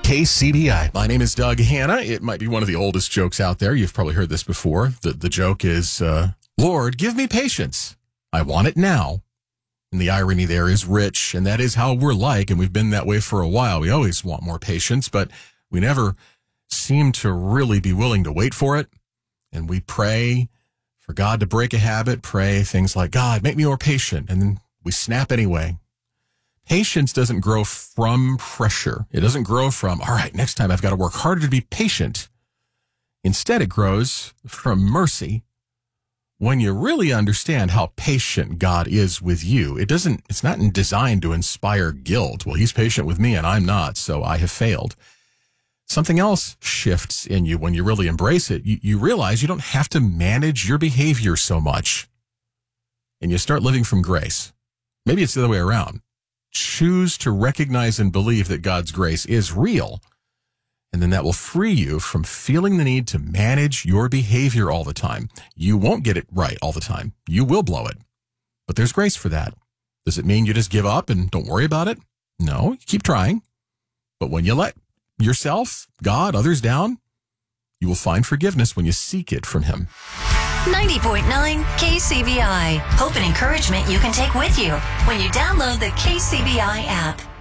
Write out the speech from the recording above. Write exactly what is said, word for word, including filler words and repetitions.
K C B I. My name is Doug Hanna. It might be one of the oldest jokes out there. You've probably heard this before. The, the joke is, uh, Lord, give me patience. I want it now. And the irony there is rich, and that is how we're like, and we've been that way for a while. We always want more patience, but we never seem to really be willing to wait for it. And we pray for God to break a habit, pray things like, God, make me more patient, and then we snap anyway. Patience doesn't grow from pressure. It doesn't grow from, all right, next time I've got to work harder to be patient. Instead, it grows from mercy. When you really understand how patient God is with you, it doesn't, it's not designed to inspire guilt. Well, he's patient with me and I'm not, so I have failed. Something else shifts in you when you really embrace it. You, you realize you don't have to manage your behavior so much. And you start living from grace. Maybe it's the other way around. Choose to recognize and believe that God's grace is real. And then that will free you from feeling the need to manage your behavior all the time. You won't get it right all the time. You will blow it. But there's grace for that. Does it mean you just give up and don't worry about it? No, you keep trying. But when you let yourself, God, others down, you will find forgiveness when you seek it from him. ninety point nine K C B I. Hope and encouragement you can take with you when you download the K C B I app.